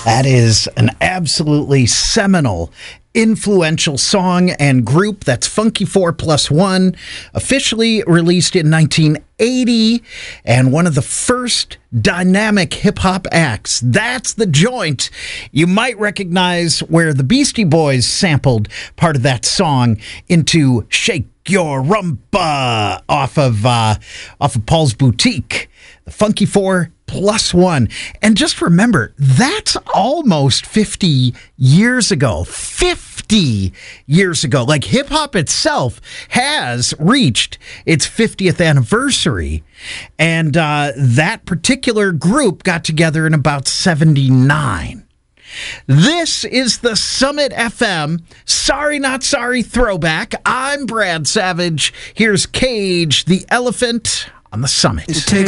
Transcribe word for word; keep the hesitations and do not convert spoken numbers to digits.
That is an absolutely seminal, influential song and group. That's Funky Four Plus One, officially released in nineteen eighty, and one of the first dynamic hip-hop acts. That's The Joint. You might recognize where the Beastie Boys sampled part of that song into Shake Your Rumpa off of, uh, off of Paul's Boutique. The Funky Four Plus One. And just remember, that's almost fifty years ago. fifty years ago. Like, hip-hop itself has reached its fiftieth anniversary. And uh, that particular group got together in about seventy-nine. This is the Summit F M Sorry Not Sorry throwback. I'm Brad Savage. Here's Cage the Elephant on the Summit.